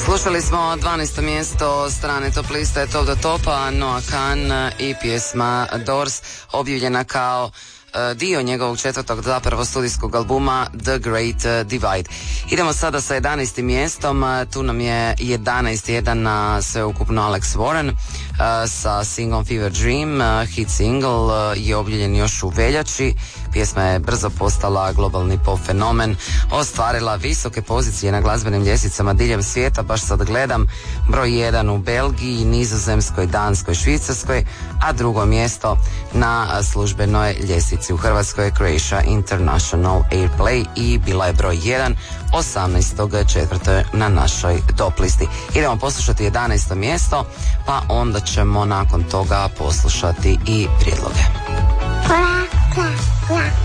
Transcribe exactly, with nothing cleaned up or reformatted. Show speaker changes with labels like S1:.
S1: Slušali smo dvanaesto mjesto strane top liste Top do Topa, Noah Kahan i pjesma Doors, objavljena kao dio njegovog četvrtog zapravo studijskog albuma The Great Divide. Idemo sada sa jedanaestim mjestom, tu nam je jedanaest jedan sveukupno Alex Warren sa singlom Fever Dream. Hit single je objavljen još u veljači. Pjesma je brzo postala globalni pop fenomen, ostvarila visoke pozicije na glazbenim ljestvicama diljem svijeta. Baš sad gledam, broj jedan u Belgiji, Nizozemskoj, Danskoj, Švicarskoj, a drugo mjesto na službenoj ljestvici u Hrvatskoj je Croatia International Airplay i bila je broj jedan osamnaestog četvrtog na našoj top listi. Idemo poslušati jedanaesto mjesto, pa onda ćemo nakon toga poslušati i prijedloge.
S2: Kla, kla, kla.